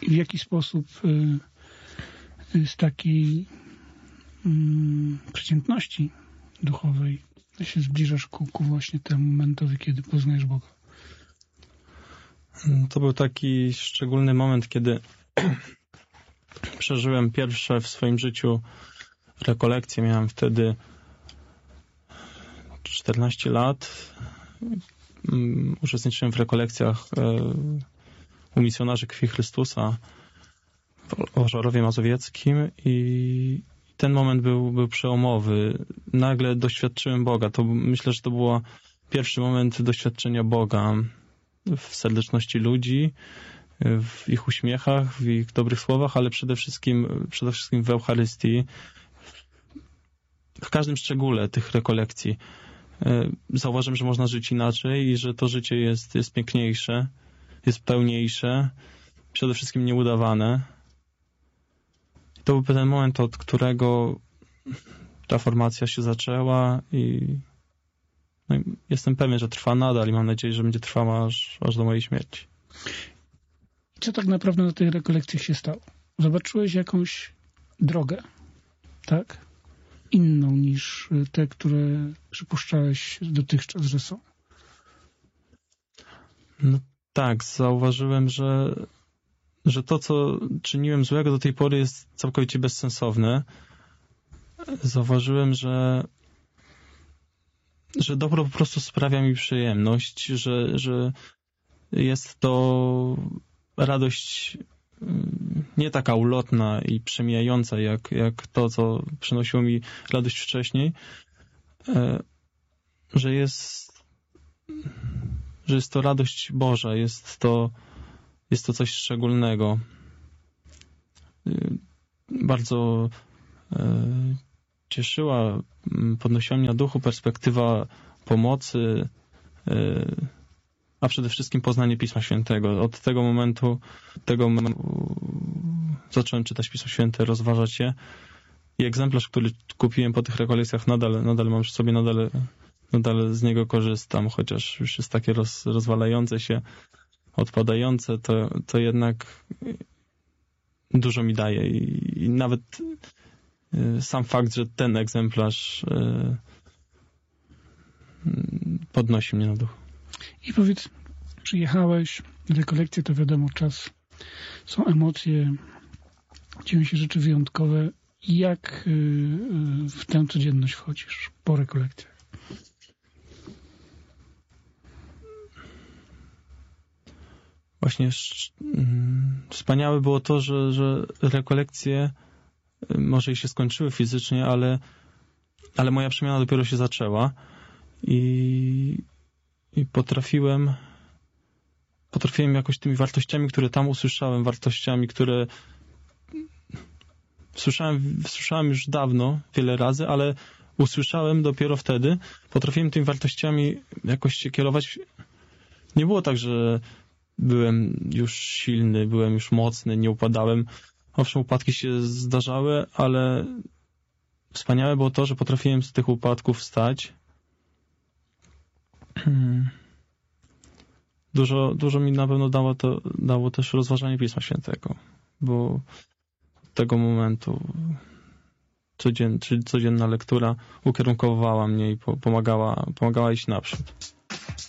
w jaki sposób z takiej przeciętności duchowej się zbliżasz ku właśnie temu momentowi, kiedy poznajesz Boga? To był taki szczególny moment, kiedy przeżyłem pierwsze w swoim życiu rekolekcje. Miałem wtedy 14 lat. Uczestniczyłem w rekolekcjach u misjonarzy Krwi Chrystusa w Ożarowie Mazowieckim i ten moment był przełomowy. Nagle doświadczyłem Boga. Myślę, że to był pierwszy moment doświadczenia Boga w serdeczności ludzi, w ich uśmiechach, w ich dobrych słowach, ale przede wszystkim w Eucharystii. W każdym szczególe tych rekolekcji zauważyłem, że można żyć inaczej i że to życie jest piękniejsze, jest pełniejsze, przede wszystkim nieudawane. I to był ten moment, od którego ta formacja się zaczęła i jestem pewien, że trwa nadal i mam nadzieję, że będzie trwała aż do mojej śmierci. Co tak naprawdę na tych rekolekcjach się stało? Zobaczyłeś jakąś drogę, tak? Inną niż te, które przypuszczałeś dotychczas, że są. No tak, zauważyłem, że to, co czyniłem złego do tej pory, jest całkowicie bezsensowne. Zauważyłem, że dobro po prostu sprawia mi przyjemność, że jest to radość nie taka ulotna i przemijająca, jak to, co przynosiło mi radość wcześniej, że jest to radość Boża, jest to coś szczególnego. Bardzo cieszyła, podnosiła mnie na duchu perspektywa pomocy, a przede wszystkim poznanie Pisma Świętego. Od tego momentu zacząłem czytać Pismo Święte, rozważać je i egzemplarz, który kupiłem po tych rekolekcjach, nadal mam przy sobie, nadal z niego korzystam, chociaż już jest takie rozwalające się, odpadające, to jednak dużo mi daje i nawet sam fakt, że ten egzemplarz podnosi mnie na duch. I powiedz, przyjechałeś, rekolekcje to wiadomo, czas, są emocje, dzieją się rzeczy wyjątkowe. Jak w tę codzienność wchodzisz po rekolekcjach? Właśnie wspaniałe było to, że rekolekcje może i się skończyły fizycznie, ale moja przemiana dopiero się zaczęła i potrafiłem jakoś tymi wartościami, które tam usłyszałem, wartościami, które słyszałem już dawno, wiele razy, ale usłyszałem dopiero wtedy, potrafiłem tymi wartościami jakoś się kierować. Nie było tak, że byłem już silny, byłem już mocny, nie upadałem. Owszem, upadki się zdarzały, ale wspaniałe było to, że potrafiłem z tych upadków wstać. Dużo mi na pewno dało też rozważanie Pisma Świętego, bo od tego momentu codzienna lektura ukierunkowała mnie i pomagała iść naprzód.